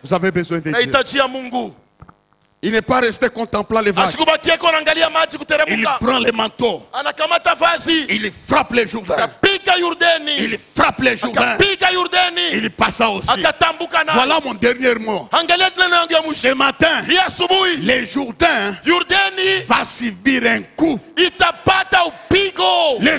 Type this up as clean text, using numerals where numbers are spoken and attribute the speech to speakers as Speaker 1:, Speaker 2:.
Speaker 1: Vous avez besoin de Dieu.
Speaker 2: Nahitaji ya Mungu.
Speaker 1: Il n'est pas resté contemplant les vagues.
Speaker 2: Asikubakia kwa angalia maji
Speaker 1: Il
Speaker 2: kuteremka.
Speaker 1: prend les manteaux.
Speaker 2: Anakamata vazi.
Speaker 1: Il frappe les Jourdains.
Speaker 2: Akapiga Yordani.
Speaker 1: Il frappe les Jourdains.
Speaker 2: Akapiga Yordani.
Speaker 1: Il passa aussi.
Speaker 2: Akatambuka na.
Speaker 1: Voilà mon dernier mot.
Speaker 2: Angalia neno yangu ya mwisho.
Speaker 1: Ce matin,
Speaker 2: Hii asubuhi
Speaker 1: les Jourdains
Speaker 2: Yordani
Speaker 1: va subir un coup.
Speaker 2: itapata upigo.
Speaker 1: Les